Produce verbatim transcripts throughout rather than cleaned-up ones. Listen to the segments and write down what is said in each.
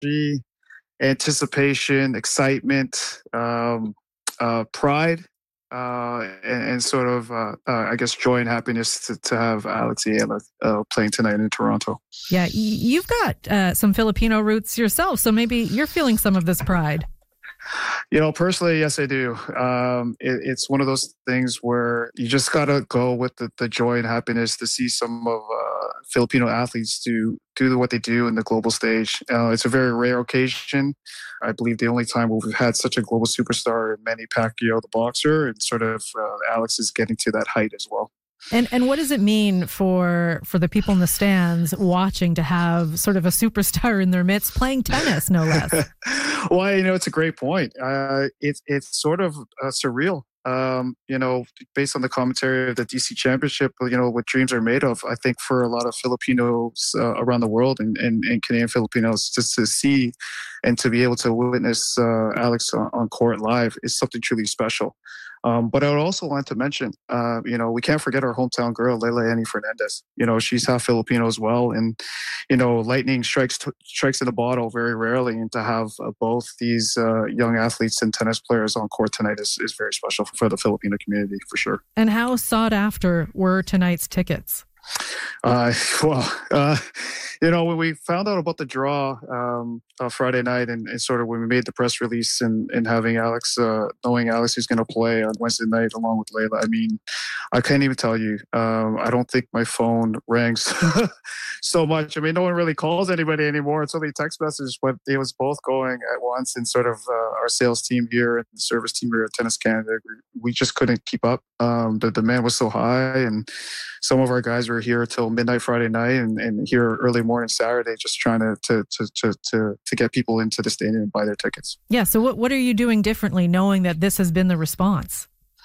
energy, anticipation, excitement, um, uh, pride, uh, and, and sort of, uh, uh, I guess, joy and happiness to, to have Alex Ayala uh, playing tonight in Toronto. Yeah, you've got uh, some Filipino roots yourself, so maybe you're feeling some of this pride. You know, personally, yes, I do. Um, it, it's one of those things where you just got to go with the, the joy and happiness to see some of uh, Filipino athletes do, do what they do in the global stage. Uh, it's a very rare occasion. I believe the only time we've had such a global superstar in Manny Pacquiao, the boxer, and sort of uh, Alex is getting to that height as well. And and what does it mean for for the people in the stands watching to have sort of a superstar in their midst playing tennis, no less? Well, you know, it's a great point. Uh, it's it's sort of uh, surreal. Um, you know, based on the commentary of the D C Championship, you know, what dreams are made of. I think for a lot of Filipinos uh, around the world and, and, and Canadian Filipinos, just to see and to be able to witness uh, Alex on, on court live is something truly special. Um, but I would also want to mention, uh, you know, we can't forget our hometown girl, Leila Annie Fernandez. You know, she's half Filipino as well. And, you know, lightning strikes t- strikes in a bottle very rarely. And to have uh, both these uh, young athletes and tennis players on court tonight is, is very special for the Filipino community, for sure. And how sought after were tonight's tickets? Uh, well, uh, you know, when we found out about the draw um, uh, Friday night and, and sort of when we made the press release and, and having Alex, uh, knowing Alex is going to play on Wednesday night along with Leila, I mean, I can't even tell you. Um, I don't think my phone rings so much. I mean, no one really calls anybody anymore. It's only text message, but it was both going at once. And sort of uh, our sales team here and the service team here at Tennis Canada, we, we just couldn't keep up. Um, the demand was so high, and some of our guys were here till midnight Friday night and, and here early morning Saturday, just trying to to, to to to to get people into the stadium and buy their tickets. Yeah. So what what are you doing differently, knowing that this has been the response?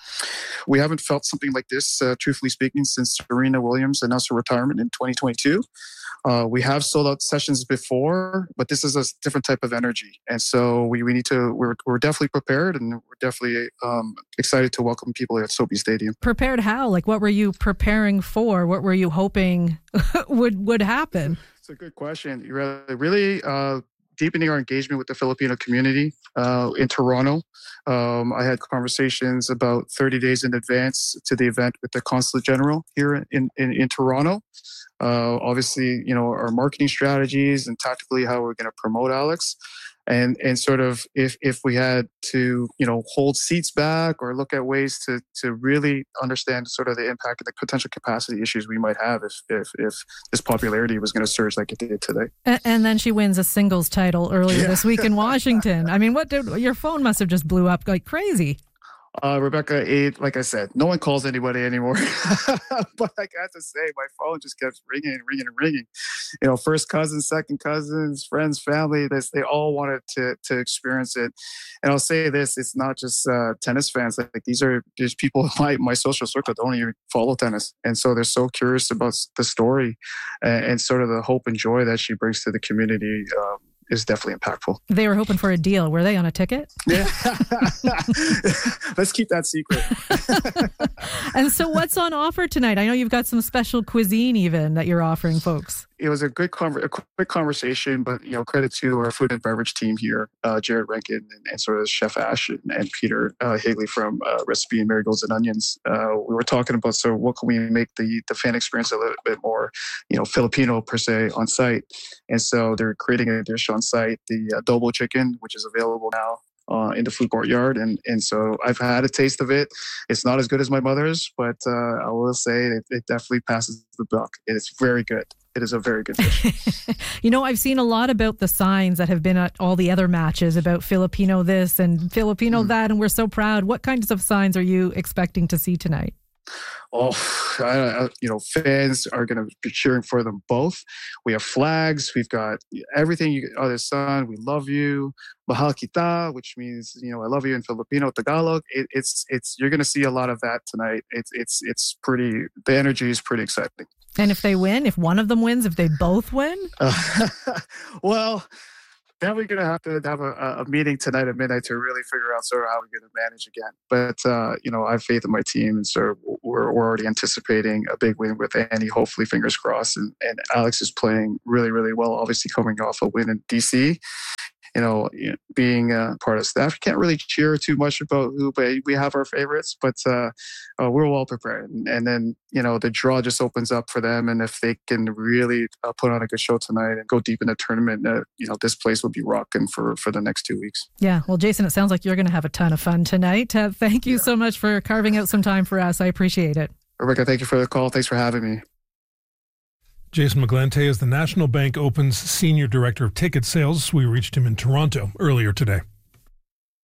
We haven't felt something like this, uh, truthfully speaking, since Serena Williams announced her retirement in twenty twenty-two. Uh, we have sold out sessions before, but this is a different type of energy. And so we, we need to, we're, we're definitely prepared, and we're definitely um, excited to welcome people at SoBi Stadium. Prepared how? Like, what were you preparing for? What were you hoping would, would happen? It's a good question. You really, really uh, deepening our engagement with the Filipino community uh, in Toronto. Um, I had conversations about thirty days in advance to the event with the Consulate General here in, in, in Toronto. Uh, obviously, you know, our marketing strategies and tactically how we're going to promote Alex. And and sort of if if we had to, you know, hold seats back or look at ways to to really understand sort of the impact and the potential capacity issues we might have if if, if this popularity was going to surge like it did today. And, and then she wins a singles title earlier yeah. this week in Washington. I mean, what did your phone must have just blew up like crazy. Uh, Rebecca, eight, like I said, no one calls anybody anymore. But I got to say, my phone just kept ringing and ringing and ringing. You know, first cousins, second cousins, friends, family, this, they all wanted to to experience it. And I'll say this, it's not just uh, tennis fans. Like, these are there's people in my, my social circle that don't even follow tennis. And so they're so curious about the story and, and sort of the hope and joy that she brings to the community. Um, is definitely impactful. They were hoping for a deal. Were they on a ticket? Yeah. Let's keep that secret. And so what's on offer tonight? I know you've got some special cuisine even that you're offering folks. It was a good conver- a quick conversation, but, you know, credit to our food and beverage team here, uh, Jared Rankin and, and sort of Chef Ash and, and Peter uh, Haley from uh, Recipe and Marigolds and Onions. Uh, we were talking about, so what can we make the, the fan experience a little bit more, you know, Filipino per se on site. And so they're creating a dish on site, the adobo chicken, which is available now uh, in the food courtyard. And and so I've had a taste of it. It's not as good as my mother's, but uh, I will say it, it definitely passes the buck. It is very good. It is a very good dish. You know, I've seen a lot about the signs that have been at all the other matches about Filipino this and Filipino mm. that, and we're so proud. What kinds of signs are you expecting to see tonight? Oh, I, I, you know, fans are going to be cheering for them both. We have flags. We've got everything. You, other son, we love you. Mahal kita, which means, you know, I love you in Filipino, Tagalog. It, it's, it's, you're going to see a lot of that tonight. It's, it's, it's pretty, the energy is pretty exciting. And if they win, if one of them wins, if they both win? Uh, well, Then we're going to have to have a, a meeting tonight at midnight to really figure out sort of how we're going to manage again. But, uh, you know, I have faith in my team, and sort of we're, we're already anticipating a big win with Annie, hopefully, fingers crossed. And, and Alex is playing really, really well, obviously coming off a win in D C. You know, being uh, part of staff, you can't really cheer too much about who, but we have our favorites, but uh, uh, we're well prepared. And, and then, you know, the draw just opens up for them. And if they can really uh, put on a good show tonight and go deep in the tournament, uh, you know, this place will be rocking for, for the next two weeks. Yeah. Well, Jason, it sounds like you're going to have a ton of fun tonight. Uh, thank you yeah. so much for carving out some time for us. I appreciate it. Rebecca, thank you for the call. Thanks for having me. Jason McGlante is the National Bank Open's Senior Director of Ticket Sales. We reached him in Toronto earlier today.